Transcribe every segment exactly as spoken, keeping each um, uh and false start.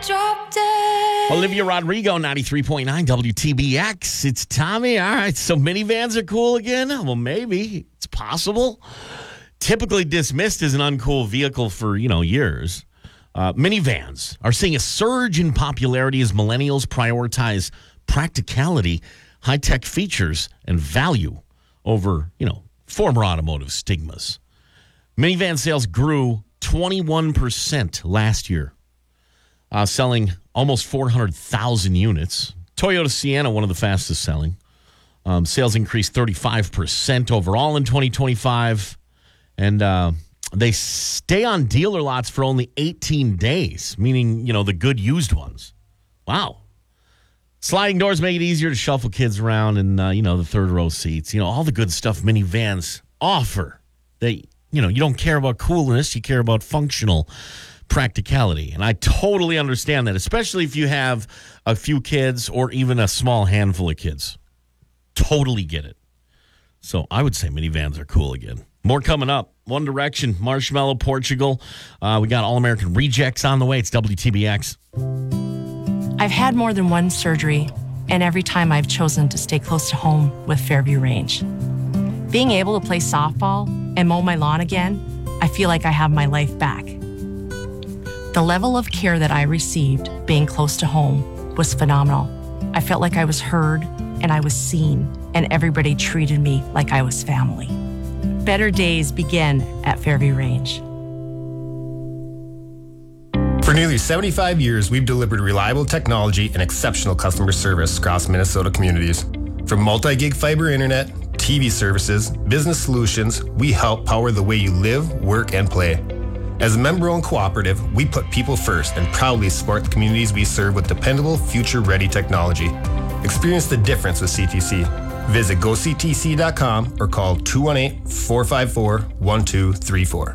drop dead. Olivia Rodrigo, ninety-three point nine W T B X. It's Tommy. All right, so minivans are cool again? Well, maybe. It's possible. Typically dismissed as an uncool vehicle for, you know, years. Uh, minivans are seeing a surge in popularity as millennials prioritize practicality, high-tech features, and value over, you know, former automotive stigmas. Minivan sales grew twenty-one percent last year, uh, selling almost four hundred thousand units. Toyota Sienna, one of the fastest selling. Um, sales increased thirty-five percent overall in twenty twenty-five. And uh, they stay on dealer lots for only eighteen days, meaning, you know, the good used ones. Wow. Sliding doors make it easier to shuffle kids around and, uh, you know, the third row seats. You know, all the good stuff minivans offer. They, you know, you don't care about coolness. You care about functional practicality. And I totally understand that, especially if you have a few kids or even a small handful of kids. Totally get it. So I would say minivans are cool again. More coming up. One Direction, Marshmallow, Portugal. Uh, we got All-American Rejects on the way. It's W T B X. I've had more than one surgery, and every time I've chosen to stay close to home with Fairview Range. Being able to play softball and mow my lawn again, I feel like I have my life back. The level of care that I received being close to home was phenomenal. I felt like I was heard and I was seen, and everybody treated me like I was family. Better days begin at Fairview Range. For nearly seventy-five years, we've delivered reliable technology and exceptional customer service across Minnesota communities. From multi-gig fiber internet, T V services, business solutions, we help power the way you live, work, and play. As a member-owned cooperative, we put people first and proudly support the communities we serve with dependable, future-ready technology. Experience the difference with C T C. Visit go c t c dot com or call two one eight, four five four, one two three four.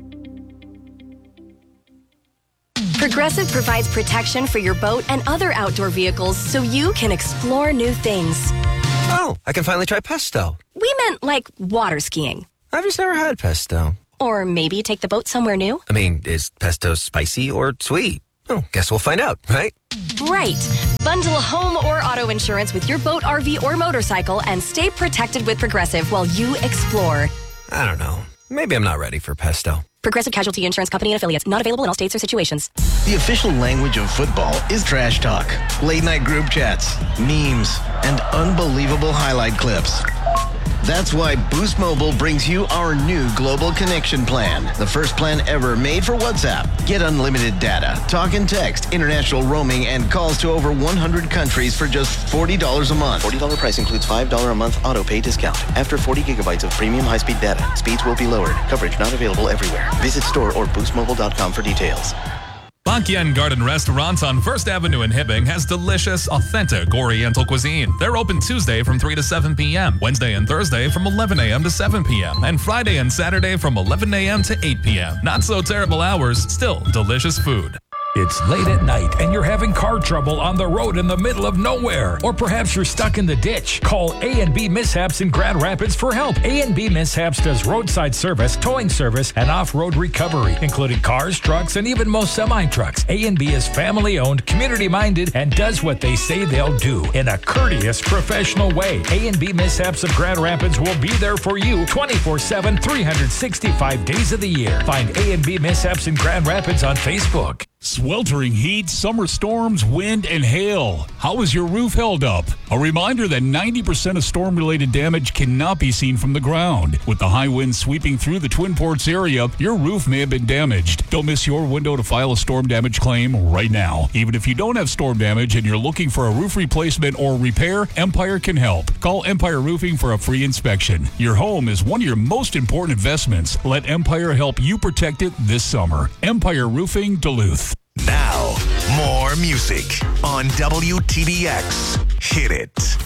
Progressive provides protection for your boat and other outdoor vehicles so you can explore new things. Oh, I can finally try pesto. We meant like water skiing. I've just never had pesto. Or maybe take the boat somewhere new. I mean, is pesto spicy or sweet? Oh, guess we'll find out, right? Right. Bundle home or auto insurance with your boat, R V, or motorcycle and stay protected with Progressive while you explore. I don't know. Maybe I'm not ready for pesto. Progressive Casualty Insurance Company and affiliates. Not available in all states or situations. The official language of football is trash talk, late night group chats, memes, and unbelievable highlight clips. That's why Boost Mobile brings you our new Global Connection Plan, the first plan ever made for WhatsApp. Get unlimited data, talk and text, international roaming, and calls to over one hundred countries for just forty dollars a month. forty dollars price includes five dollars a month auto pay discount. After forty gigabytes of premium high-speed data, speeds will be lowered. Coverage not available everywhere. Visit store or boost mobile dot com for details. Bangyan Garden Restaurant on First Avenue in Hibbing has delicious, authentic Oriental cuisine. They're open Tuesday from three to seven p.m., Wednesday and Thursday from eleven a.m. to seven p.m., and Friday and Saturday from eleven a.m. to eight p.m. Not so terrible hours, still delicious food. It's late at night and you're having car trouble on the road in the middle of nowhere. Or perhaps you're stuck in the ditch. Call A and B Mishaps in Grand Rapids for help. A and B Mishaps does roadside service, towing service, and off-road recovery, including cars, trucks, and even most semi-trucks. A and B is family-owned, community-minded, and does what they say they'll do in a courteous, professional way. A and B Mishaps of Grand Rapids will be there for you twenty-four seven, three hundred sixty-five days of the year. Find A and B Mishaps in Grand Rapids on Facebook. Sweltering heat, summer storms, wind, and hail. How is your roof held up? A reminder that ninety percent of storm-related damage cannot be seen from the ground. With the high winds sweeping through the Twin Ports area, your roof may have been damaged. Don't miss your window to file a storm damage claim right now. Even if you don't have storm damage and you're looking for a roof replacement or repair, Empire can help. Call Empire Roofing for a free inspection. Your home is one of your most important investments. Let Empire help you protect it this summer. Empire Roofing, Duluth. Now, more music on W T B X. Hit it.